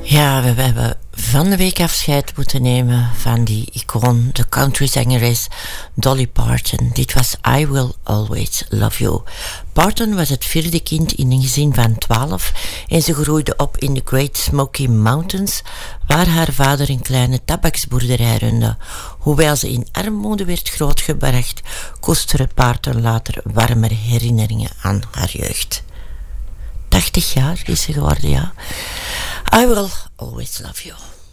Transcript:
Ja, we hebben van de week afscheid moeten nemen van die icoon, de countryzangeres Dolly Parton. Dit was I Will Always Love You. Parton was het vierde kind in een gezin van 12 en ze groeide op in de Great Smoky Mountains, waar haar vader een kleine tabaksboerderij runde. Hoewel ze in armoede werd grootgebracht, koesterde Parton later warme herinneringen aan haar jeugd. 80 jaar is ze geworden, ja. I Will Always Love You.